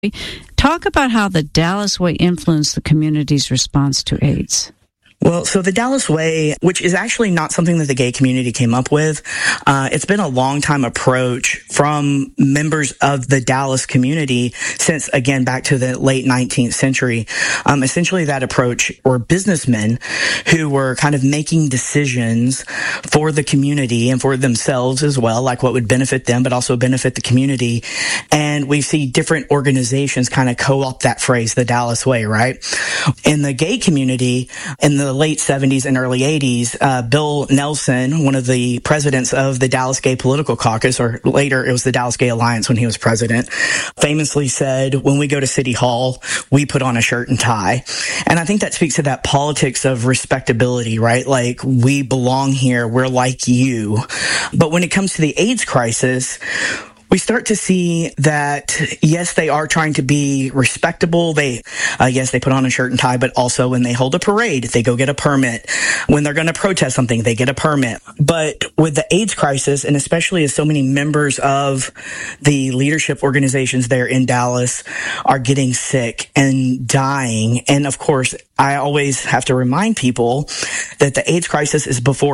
Talk about how the Dallas Way influenced the community's response to AIDS. Well, so the Dallas Way, which is actually not something that the gay community came up with, it's been a long time approach from members of the Dallas community since, again, back to the late 19th century. Essentially that approach were businessmen who were kind of making decisions for the community and for themselves as well, like what would benefit them, but also benefit the community. And we see different organizations kind of co-opt that phrase, the Dallas Way, right? In the gay community, in the late 70s and early 80s, Bill Nelson, one of the presidents of the Dallas Gay Political Caucus, or later it was the Dallas Gay Alliance when he was president, famously said, when we go to City Hall, we put on a shirt and tie. And I think that speaks to that politics of respectability, right? Like, we belong here, we're like you. But when it comes to the AIDS crisis, we start to see that, yes, they are trying to be respectable. Yes, they put on a shirt and tie, but also when they hold a parade, they go get a permit. When they're going to protest something, they get a permit. But with the AIDS crisis, and especially as so many members of the leadership organizations there in Dallas are getting sick and dying, and of course, I always have to remind people that the AIDS crisis is before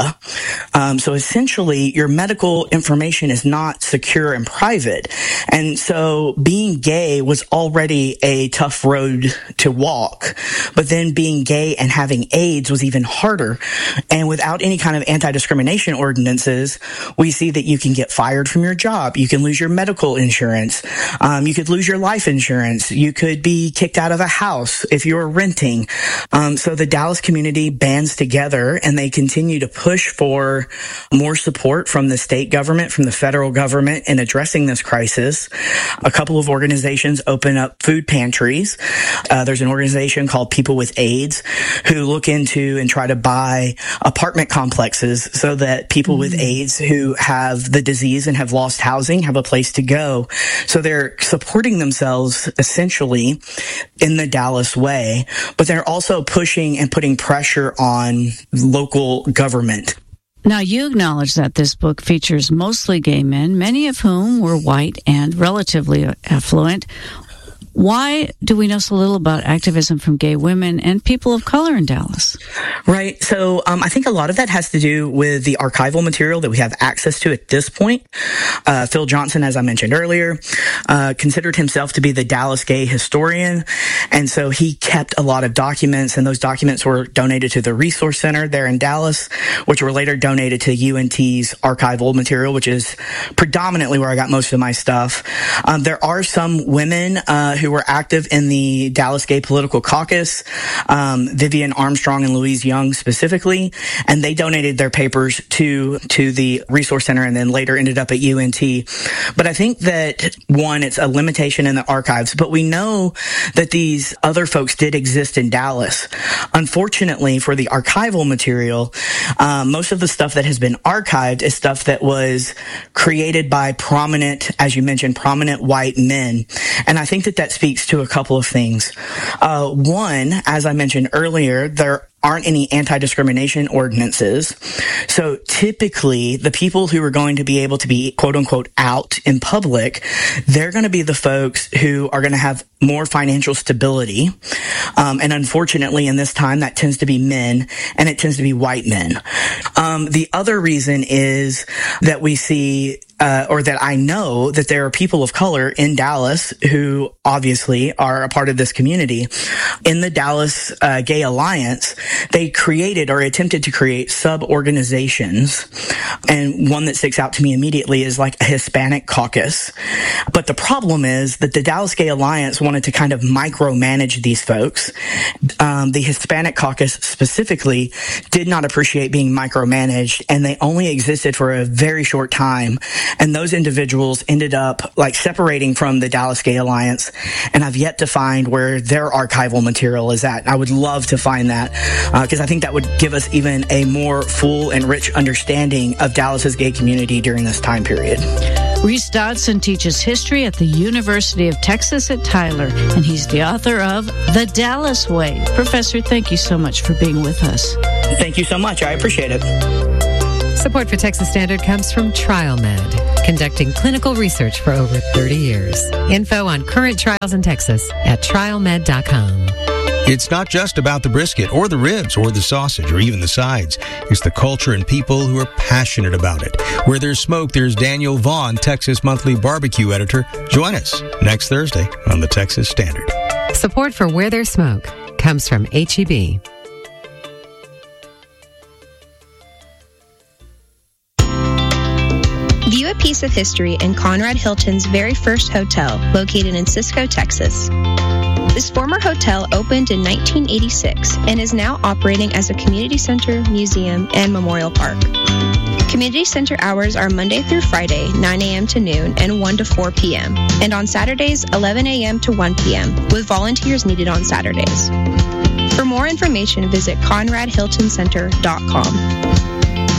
HIPAA. So essentially, your medical information is not secure and private. And so being gay was already a tough road to walk. But then being gay and having AIDS was even harder. And without any kind of anti-discrimination ordinances, we see that you can get fired from your job. You can lose your medical insurance. You could lose your life insurance. You could be kicked out of a house if you were renting. So the Dallas community bands together and they continue to push for more support from the state government, from the federal government in addressing this crisis. A couple of organizations open up food pantries. There's an organization called People with AIDS who look into and try to buy apartment complexes so that people with AIDS who have the disease and have lost housing have a place to go. So they're supporting themselves essentially in the Dallas Way, but they're also pushing and putting pressure on local government. Now, you acknowledge that this book features mostly gay men, many of whom were white and relatively affluent. Why do we know so little about activism from gay women and people of color in Dallas? Right. So I think a lot of that has to do with the archival material that we have access to at this point. Phil Johnson, as I mentioned earlier, considered himself to be the Dallas gay historian. And so he kept a lot of documents, and those documents were donated to the Resource Center there in Dallas, which were later donated to UNT's archival material, which is predominantly where I got most of my stuff. There are some women who were active in the Dallas Gay Political Caucus, Vivian Armstrong and Louise Young specifically, and they donated their papers to the Resource Center and then later ended up at UNT. But I think that, one, it's a limitation in the archives, but we know that these other folks did exist in Dallas. Unfortunately, for the archival material, most of the stuff that has been archived is stuff that was created by prominent, as you mentioned, prominent white men. And I think that speaks to a couple of things. One, as I mentioned earlier, there aren't any anti-discrimination ordinances. So typically, the people who are going to be able to be, quote unquote, out in public, they're going to be the folks who are going to have more financial stability. And unfortunately, in this time, that tends to be men, and it tends to be white men. The other reason is that we see or that I know that there are people of color in Dallas who obviously are a part of this community. In the Dallas Gay Alliance, they created or attempted to create sub-organizations. And one that sticks out to me immediately is like a Hispanic caucus. But the problem is that the Dallas Gay Alliance wanted to kind of micromanage these folks. The Hispanic caucus specifically did not appreciate being micromanaged, and they only existed for a very short time. And those individuals ended up like separating from the Dallas Gay Alliance, and I've yet to find where their archival material is at. I would love to find that because I think that would give us even a more full and rich understanding of Dallas's gay community during this time period. Reese Dodson teaches history at the University of Texas at Tyler, and he's the author of The Dallas Way. Professor, thank you so much for being with us. Thank you so much. I appreciate it. Support for Texas Standard comes from TrialMed, conducting clinical research for over 30 years. Info on current trials in Texas at trialmed.com. It's not just about the brisket or the ribs or the sausage or even the sides. It's the culture and people who are passionate about it. Where there's smoke, there's Daniel Vaughn, Texas Monthly Barbecue Editor. Join us next Thursday on the Texas Standard. Support for Where There's Smoke comes from HEB. View a piece of history in Conrad Hilton's very first hotel, located in Cisco, Texas. This former hotel opened in 1986 and is now operating as a community center, museum, and memorial park. Community center hours are Monday through Friday, 9 a.m. to noon and 1 to 4 p.m., and on Saturdays, 11 a.m. to 1 p.m., with volunteers needed on Saturdays. For more information, visit ConradHiltonCenter.com.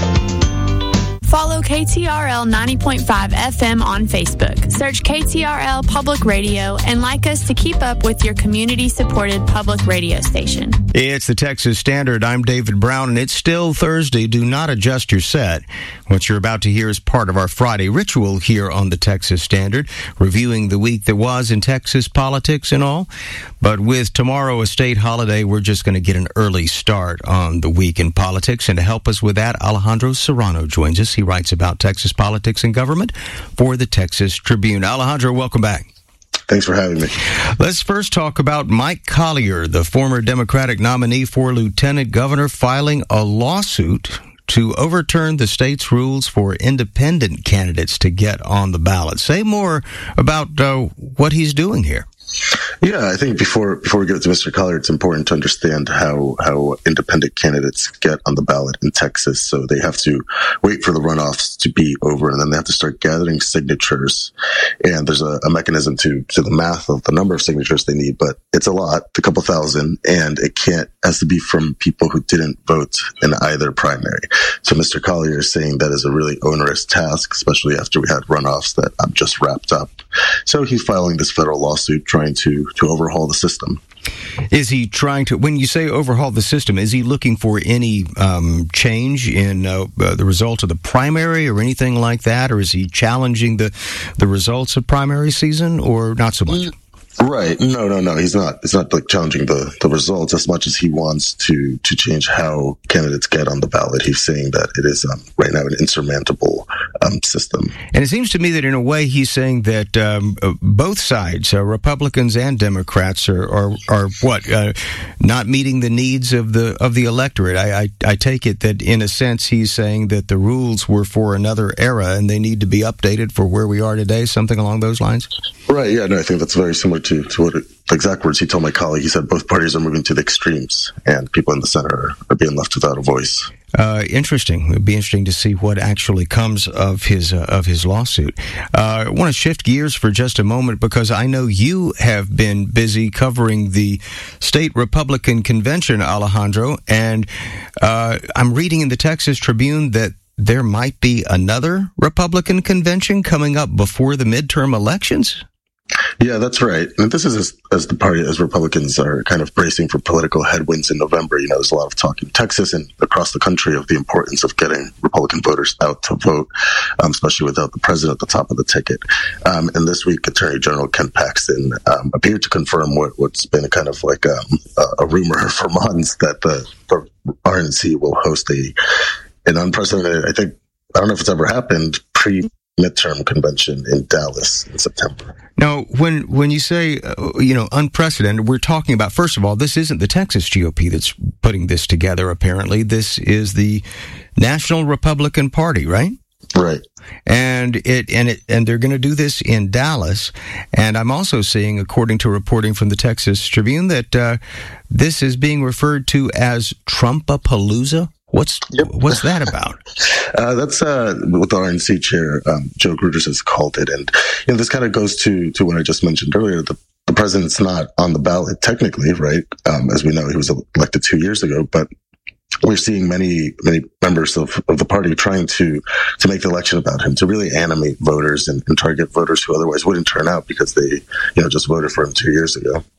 Follow KTRL 90.5 FM on Facebook. Search KTRL Public Radio and like us to keep up with your community-supported public radio station. It's the Texas Standard. I'm David Brown, and it's still Thursday. Do not adjust your set. What you're about to hear is part of our Friday ritual here on the Texas Standard, reviewing the week that was in Texas politics and all. But with tomorrow a state holiday, we're just going to get an early start on the week in politics. And to help us with that, Alejandro Serrano joins us. He writes about Texas politics and government for the Texas Tribune. Alejandro, welcome back. Thanks for having me. Let's first talk about Mike Collier, the former Democratic nominee for lieutenant governor, filing a lawsuit to overturn the state's rules for independent candidates to get on the ballot. Say more about what he's doing here. Yeah, I think before we get to Mr. Collier, it's important to understand how independent candidates get on the ballot in Texas. So they have to wait for the runoffs to be over, and then they have to start gathering signatures. And there's a mechanism to the math of the number of signatures they need, but it's a lot, a couple thousand, and has to be from people who didn't vote in either primary. So Mr. Collier is saying that is a really onerous task, especially after we had runoffs that just wrapped up. So he's filing this federal lawsuit trying to overhaul the system. Is he trying to, when you say overhaul the system, is he looking for any change in the result of the primary or anything like that? Or is he challenging the results of primary season, or not so much? Right. No. He's not like challenging the results as much as he wants to change how candidates get on the ballot. He's saying that it is right now an insurmountable system. And it seems to me that in a way he's saying that both sides, Republicans and Democrats, are not meeting the needs of the electorate. I take it that in a sense he's saying that the rules were for another era and they need to be updated for where we are today, something along those lines? Right. Yeah. No, I think that's very similar to what the exact words he told my colleague. He said both parties are moving to the extremes and people in the center are being left without a voice. Interesting. It would be interesting to see what actually comes of his lawsuit. I want to shift gears for just a moment because I know you have been busy covering the state Republican convention, Alejandro, and I'm reading in the Texas Tribune that there might be another Republican convention coming up before the midterm elections. Yeah, that's right. And this is as Republicans are kind of bracing for political headwinds in November. You know, there's a lot of talk in Texas and across the country of the importance of getting Republican voters out to vote, especially without the president at the top of the ticket. And this week, Attorney General Ken Paxton appeared to confirm what's been kind of like a rumor for months that the RNC will host an unprecedented, I don't know if it's ever happened, midterm convention in Dallas in September. Now, when you say, unprecedented, we're talking about, first of all, this isn't the Texas GOP that's putting this together, apparently. This is the National Republican Party, right? Right. And they're going to do this in Dallas. And I'm also seeing, according to reporting from the Texas Tribune, that this is being referred to as Trumpapalooza. What's that about? That's what the RNC chair, Joe Gruters, has called it. And this kind of goes to what I just mentioned earlier. The president's not on the ballot technically, right? As we know, he was elected 2 years ago, but we're seeing many members of the party trying to make the election about him, to really animate voters and target voters who otherwise wouldn't turn out because they, just voted for him 2 years ago.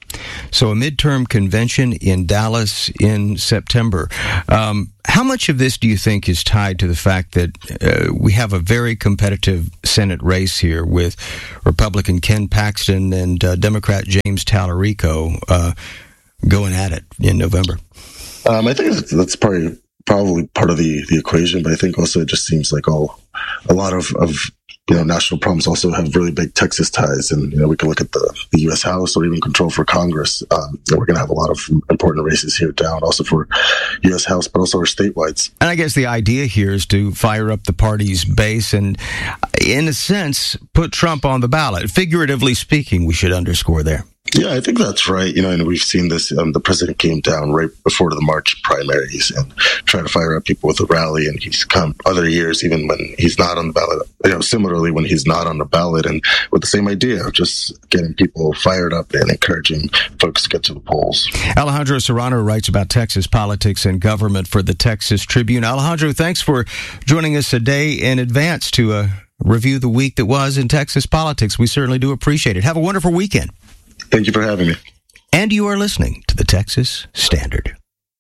So a midterm convention in Dallas in September. How much of this do you think is tied to the fact that we have a very competitive Senate race here with Republican Ken Paxton and Democrat James Tallarico going at it in November? I think that's probably part of the equation, but I think also it just seems like a lot of national problems also have really big Texas ties, and we can look at the U.S. House or even control for Congress. We're going to have a lot of important races here down, also for U.S. House, but also our statewide. And I guess the idea here is to fire up the party's base and, in a sense, put Trump on the ballot. Figuratively speaking, we should underscore there. Yeah, I think that's right. And we've seen this. The president came down right before the March primaries and tried to fire up people with a rally. And he's come other years, even when he's not on the ballot, similarly when he's not on the ballot, and with the same idea of just getting people fired up and encouraging folks to get to the polls. Alejandro Serrano writes about Texas politics and government for the Texas Tribune. Alejandro, thanks for joining us a day in advance to review the week that was in Texas politics. We certainly do appreciate it. Have a wonderful weekend. Thank you for having me. And you are listening to the Texas Standard.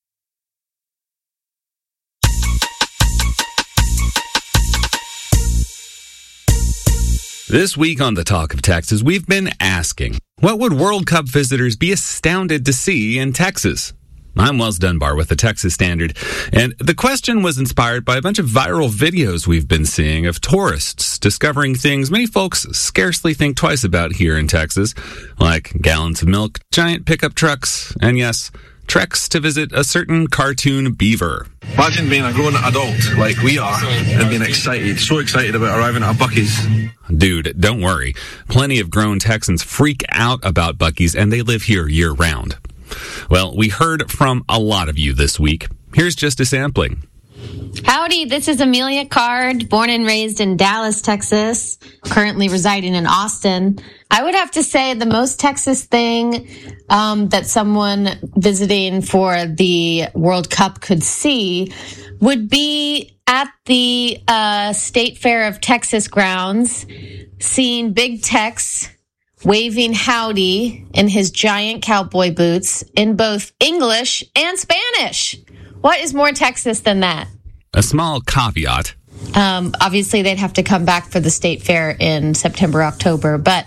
This week on the Talk of Texas, we've been asking, what would World Cup visitors be astounded to see in Texas? I'm Wells Dunbar with the Texas Standard, and the question was inspired by a bunch of viral videos we've been seeing of tourists discovering things many folks scarcely think twice about here in Texas, like gallons of milk, giant pickup trucks, and yes, treks to visit a certain cartoon beaver. Imagine being a grown adult like we are and being so excited about arriving at a Buc-ee's. Dude, don't worry. Plenty of grown Texans freak out about Buc-ee's, and they live here year-round. Well, we heard from a lot of you this week. Here's just a sampling. Howdy, this is Amelia Card, born and raised in Dallas, Texas, currently residing in Austin. I would have to say the most Texas thing that someone visiting for the World Cup could see would be at the State Fair of Texas grounds, seeing Big Tex waving howdy in his giant cowboy boots in both English and Spanish. What is more Texas than that? A small caveat. Obviously, they'd have to come back for the State Fair in September, October, but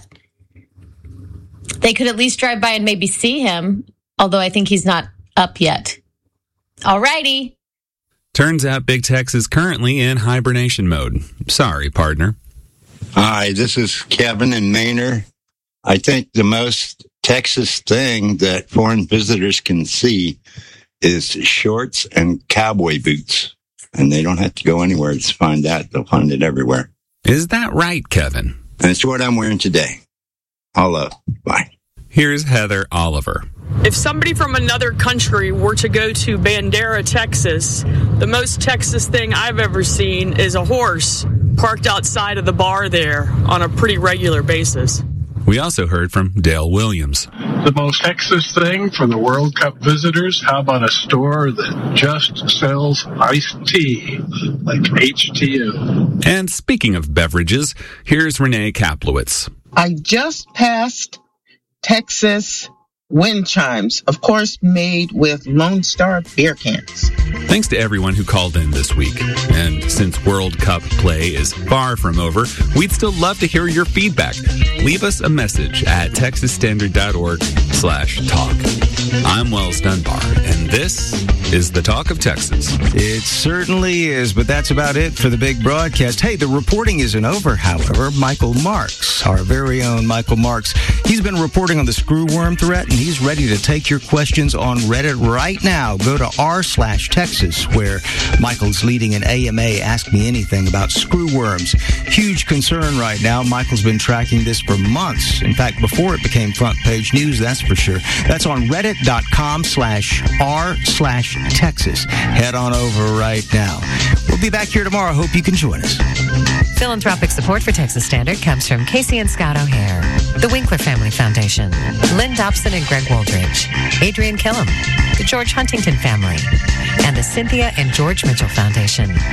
they could at least drive by and maybe see him, although I think he's not up yet. Alrighty. Turns out Big Tex is currently in hibernation mode. Sorry, partner. Hi, this is Kevin in Manor. I think the most Texas thing that foreign visitors can see is shorts and cowboy boots. And they don't have to go anywhere to find that. They'll find it everywhere. Is that right, Kevin? And it's what I'm wearing today. Hello. Bye. Here's Heather Oliver. If somebody from another country were to go to Bandera, Texas, the most Texas thing I've ever seen is a horse parked outside of the bar there on a pretty regular basis. We also heard from Dale Williams. The most Texas thing for the World Cup visitors, how about a store that just sells iced tea, like HTU? And speaking of beverages, here's Renee Kaplowitz. I just passed Texas wind chimes, of course made with Lone Star beer cans. Thanks to everyone who called in this week. And since World Cup play is far from over, we'd still love to hear your feedback. Leave us a message at texasstandard.org/talk. I'm Wells Dunbar, and this is the Talk of Texas. It certainly is, but that's about it for the big broadcast. Hey, the reporting isn't over, however. Michael Marks, our very own Michael Marks, he's been reporting on the screwworm threat, and he's ready to take your questions on Reddit right now. Go to r/Texas, where Michael's leading an AMA Ask Me Anything about screwworms. Huge concern right now. Michael's been tracking this for months. In fact, before it became front page news, that's for sure. That's on reddit.com/r/Texas. Head on over right now. We'll be back here tomorrow. Hope you can join us. Philanthropic support for Texas Standard comes from Casey and Scott O'Hare, the Winkler Family Foundation, Lynn Dobson and Greg Wooldridge, Adrian Killam, the George Huntington Family, and the Cynthia and George Mitchell Foundation.